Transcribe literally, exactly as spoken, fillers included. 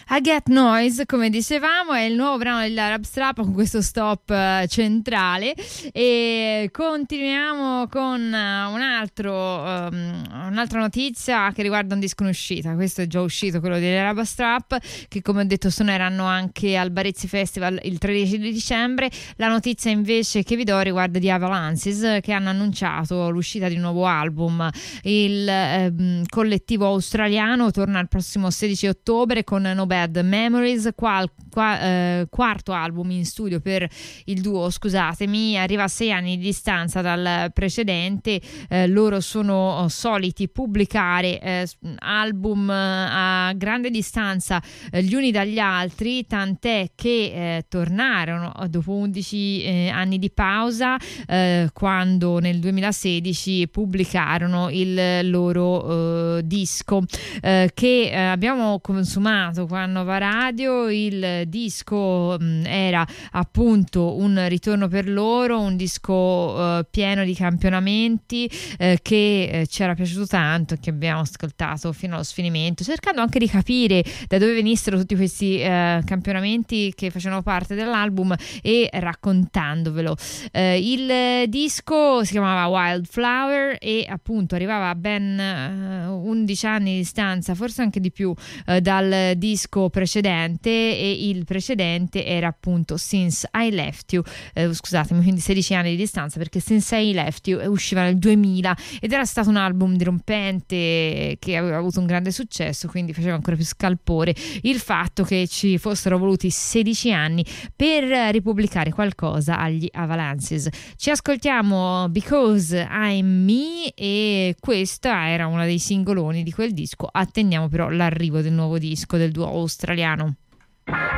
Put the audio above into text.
I Get Noise, come dicevamo, è il nuovo brano degli Arab Strap con questo stop uh, centrale, e continuiamo con uh, un altro, um, un'altra notizia che riguarda un disco in uscita. Questo è già uscito, quello degli Arab Strap, che come ho detto suoneranno anche al Barezzi Festival il tredici di dicembre. La notizia invece che vi do riguarda di Avalanches, che hanno annunciato l'uscita di un nuovo album. Il um, collettivo australiano torna il prossimo sedici ottobre con No Bad Memories, qual, qua, eh, quarto album in studio per il duo, scusatemi, arriva a sei anni di distanza dal precedente. Eh, loro sono soliti pubblicare eh, album a grande distanza eh, gli uni dagli altri, tant'è che eh, tornarono dopo undici eh, anni di pausa eh, quando nel duemilasedici pubblicarono il loro eh, disco eh, che eh, abbiamo consumato qua a Nova Radio. Il disco mh, era appunto un ritorno per loro, un disco eh, pieno di campionamenti eh, che eh, ci era piaciuto tanto, che abbiamo ascoltato fino allo sfinimento, cercando anche di capire da dove venissero tutti questi eh, campionamenti che facevano parte dell'album e raccontandovelo. Eh, il disco si chiamava Wildflower e appunto arrivava a ben eh, undici anni di distanza, forse anche di più, eh, dal disco precedente, e il precedente era appunto Since I Left You, eh, scusatemi, quindi sedici anni di distanza, perché Since I Left You usciva nel duemila ed era stato un album dirompente che aveva avuto un grande successo, quindi faceva ancora più scalpore il fatto che ci fossero voluti sedici anni per ripubblicare qualcosa agli Avalanches. Ci ascoltiamo Because I'm Me, e questa era una dei singoloni di quel disco. Attendiamo però l'arrivo del nuovo disco del duo australiano.